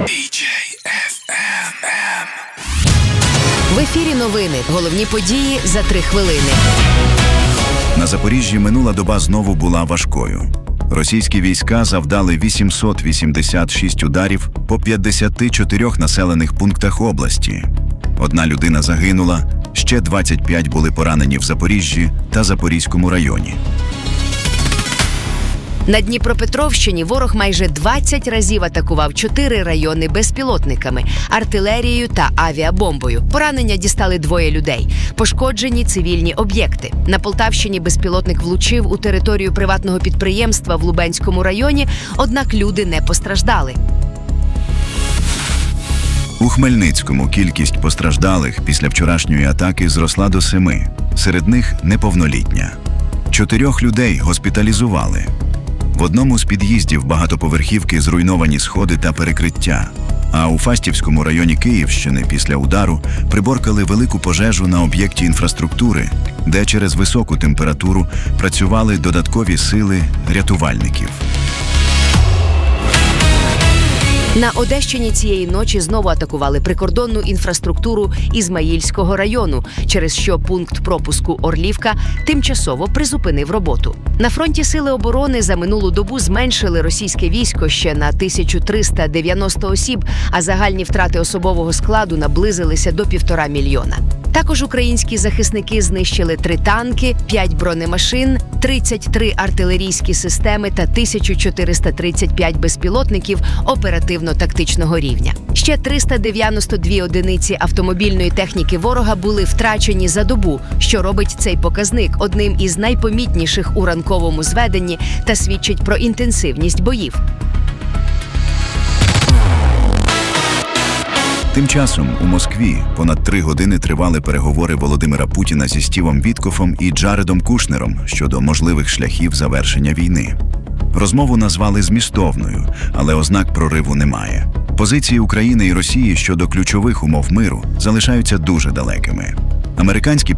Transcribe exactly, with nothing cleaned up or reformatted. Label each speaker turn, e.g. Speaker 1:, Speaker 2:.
Speaker 1: В ефірі новини. Головні події за три хвилини.
Speaker 2: На Запоріжжі минула доба знову була важкою. Російські війська завдали вісімсот вісімдесят шість ударів по п'ятдесяти чотирьох населених пунктах області. Одна людина загинула, ще двадцять п'ять були поранені в Запоріжжі та Запорізькому районі.
Speaker 1: На Дніпропетровщині ворог майже двадцять разів атакував чотири райони безпілотниками, артилерією та авіабомбою. Поранення дістали двоє людей. Пошкоджені цивільні об'єкти. На Полтавщині безпілотник влучив у територію приватного підприємства в Лубенському районі, однак люди не постраждали.
Speaker 2: У Хмельницькому кількість постраждалих після вчорашньої атаки зросла до семи. Серед них неповнолітня. Чотирьох людей госпіталізували. В одному з під'їздів багатоповерхівки зруйновані сходи та перекриття. А у Фастівському районі Київщини після удару приборкали велику пожежу на об'єкті інфраструктури, де через високу температуру працювали додаткові сили рятувальників.
Speaker 1: На Одещині цієї ночі знову атакували прикордонну інфраструктуру Ізмаїльського району, через що пункт пропуску Орлівка тимчасово призупинив роботу. На фронті сили оборони за минулу добу зменшили російське військо ще на тисячу триста дев'яносто осіб, а загальні втрати особового складу наблизилися до півтора мільйона. Також українські захисники знищили три танки, п'ять бронемашин, тридцять три артилерійські системи та тисячу чотириста тридцять п'ять безпілотників оперативно-тактичного рівня. Ще триста дев'яносто дві одиниці автомобільної техніки ворога були втрачені за добу, що робить цей показник одним із найпомітніших у ранковому зведенні та свідчить про інтенсивність боїв.
Speaker 2: Тим часом у Москві понад три години тривали переговори Володимира Путіна зі Стівом Віткофом і Джаредом Кушнером щодо можливих шляхів завершення війни. Розмову назвали змістовною, але ознак прориву немає. Позиції України і Росії щодо ключових умов миру залишаються дуже далекими. Американські